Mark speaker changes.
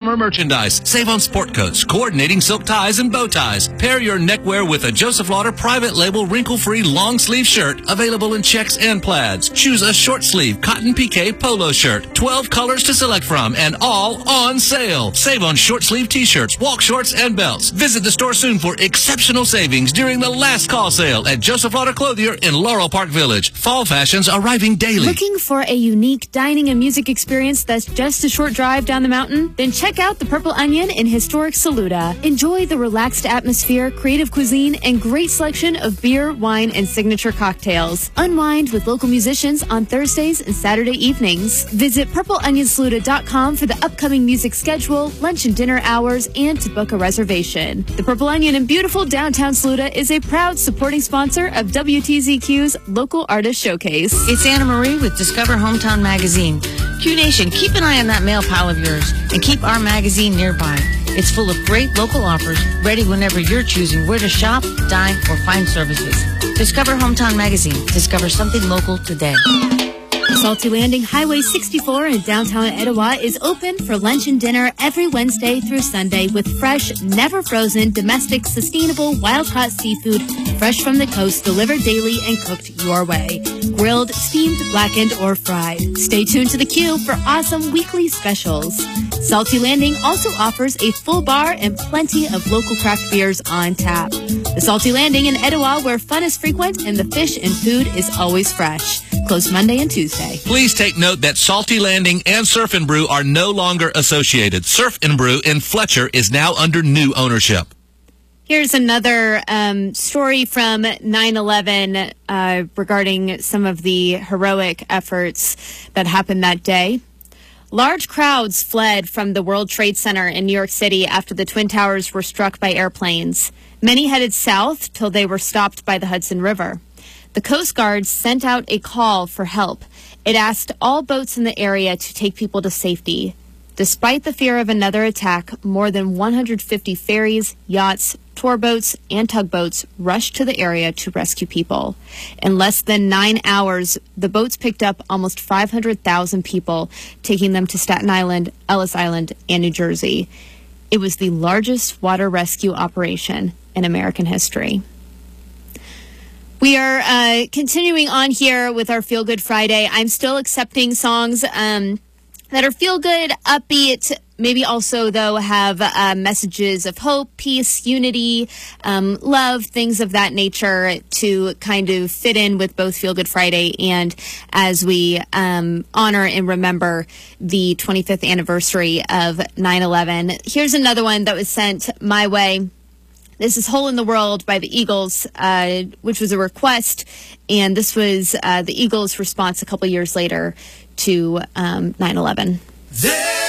Speaker 1: summer merchandise. Save on sport coats, coordinating silk ties, and bow ties. Pair your neckwear with a Joseph Lauder private label wrinkle-free long sleeve shirt, available in checks and plaids. Choose a short sleeve cotton piqué polo shirt. 12 colors to select from, and all on sale. Save on short sleeve t-shirts, walk shorts, and belts. Visit the store soon for exceptional savings during the last call sale at Joseph Lauder Clothier in Laurel Park Village. Fall fashions arriving daily.
Speaker 2: Looking for a unique dining and music experience that's just a short drive down the mountain? Then check out the Purple Onion in historic Saluda. Enjoy the relaxed atmosphere, creative cuisine, and great selection of beer, wine, and signature cocktails. Unwind with local musicians on Thursdays and Saturday evenings. Visit purpleonionsaluda.com for the upcoming music schedule, lunch and dinner hours, and to book a reservation. The Purple Onion in beautiful downtown Saluda is a proud supporting sponsor of WTZQ's Local Artist Showcase.
Speaker 3: It's Anna Marie with Discover Hometown Magazine. Q Nation, keep an eye on that mail pile of yours and keep our magazine nearby. It's full of great local offers, ready whenever you're choosing where to shop, dine, or find services. Discover Hometown Magazine. Discover something local today.
Speaker 2: Salty Landing Highway 64 in downtown Etowah is open for lunch and dinner every Wednesday through Sunday with fresh, never frozen, domestic, sustainable, wild-caught seafood fresh from the coast, delivered daily and cooked your way. Grilled, steamed, blackened, or fried. Stay tuned to the queue for awesome weekly specials. Salty Landing also offers a full bar and plenty of local craft beers on tap. The Salty Landing in Etowah, where fun is frequent and the fish and food is always fresh. Closed Monday and Tuesday.
Speaker 1: Please take note that Salty Landing and Surf and Brew are no longer associated. Surf and Brew in Fletcher is now under new ownership.
Speaker 2: Here's another story from 9/11 regarding some of the heroic efforts that happened that day. Large crowds fled from the World Trade Center in New York City after the Twin Towers were struck by airplanes. Many headed south till they were stopped by the Hudson River. The Coast Guard sent out a call for help. It asked all boats in the area to take people to safety. Despite the fear of another attack, more than 150 ferries, yachts, tour boats, and tugboats rushed to the area to rescue people. In less than 9 hours, the boats picked up almost 500,000 people, taking them to Staten Island, Ellis Island, and New Jersey. It was the largest water rescue operation in American history. We are continuing on here with our Feel Good Friday. I'm still accepting songs that are feel good, upbeat, maybe also, though, have messages of hope, peace, unity, love, things of that nature to kind of fit in with both Feel Good Friday and as we honor and remember the 25th anniversary of 9/11. Here's another one that was sent my way. This is Hole in the World by the Eagles, which was a request, and this was the Eagles' response a couple years later to 9/11.